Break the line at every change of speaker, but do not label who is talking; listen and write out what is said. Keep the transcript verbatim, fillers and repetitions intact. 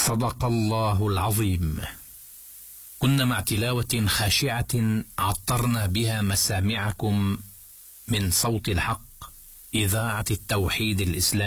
صدق الله العظيم. كنا مع تلاوة خاشعة عطرنا بها مسامعكم من صوت الحق، إذاعة التوحيد الإسلامي.